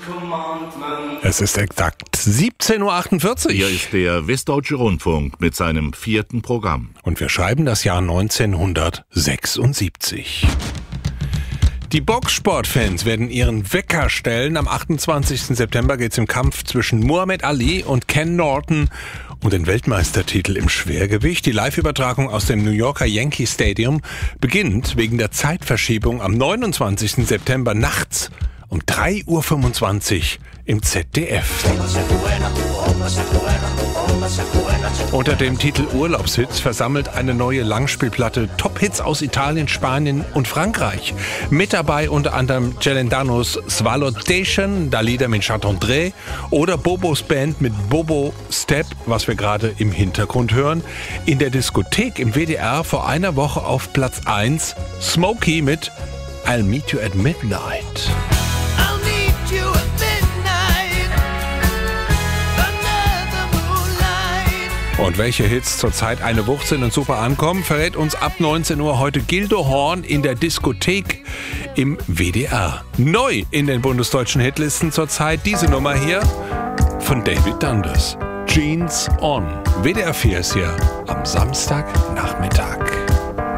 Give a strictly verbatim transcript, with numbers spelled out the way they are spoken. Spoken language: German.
Es ist exakt siebzehn Uhr achtundvierzig. Hier ist der Westdeutsche Rundfunk mit seinem vierten Programm. Und wir schreiben das Jahr neunzehnhundertsechsundsiebzig. Die Boxsportfans werden ihren Wecker stellen. Am achtundzwanzigsten September geht es im Kampf zwischen Muhammad Ali und Ken Norton um den Weltmeistertitel im Schwergewicht. Die Live-Übertragung aus dem New Yorker Yankee Stadium beginnt wegen der Zeitverschiebung am neunundzwanzigsten September nachts um drei Uhr fünfundzwanzig im Z D F. Unter dem Titel Urlaubshits versammelt eine neue Langspielplatte Top-Hits aus Italien, Spanien und Frankreich. Mit dabei unter anderem Celendanos Svalodation, Dalida mit Chattandré oder Bobos Band mit Bobo Step, was wir gerade im Hintergrund hören. In der Diskothek im W D R vor einer Woche auf Platz eins Smokey mit I'll Meet You at Midnight. Und welche Hits zurzeit eine Wucht sind und super ankommen, verrät uns ab neunzehn Uhr heute Gildo Horn in der Diskothek im W D R. Neu in den bundesdeutschen Hitlisten zurzeit diese Nummer hier von David Dundas. Jeans On. W D R vier ist hier am Samstagnachmittag.